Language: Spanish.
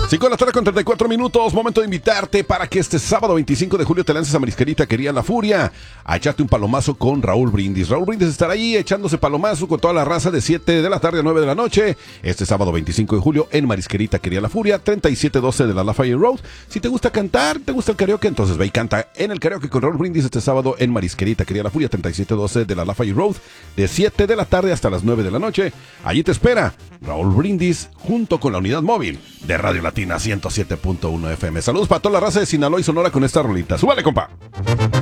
5 de la tarde con 34 minutos, momento de invitarte para que este sábado 25 de julio te lances a Marisquerita Quería La Furia a echarte un palomazo con Raúl Brindis. Raúl Brindis estará ahí echándose palomazo con toda la raza de 7 de la tarde a 9 de la noche, este sábado 25 de julio en Marisquerita Quería La Furia, 3712 de la Lafayette Road. Si te gusta cantar, te gusta el karaoke, entonces ve y canta en el karaoke con Raúl Brindis este sábado en Marisquerita Quería La Furia, 3712 de la Lafayette Road, de 7 de la tarde hasta las 9 de la noche. Allí te espera Raúl Brindis junto con la unidad móvil de Radio Latina 107.1 FM. Saludos para toda la raza de Sinaloa y Sonora con esta rolita. ¡Súbale, compa!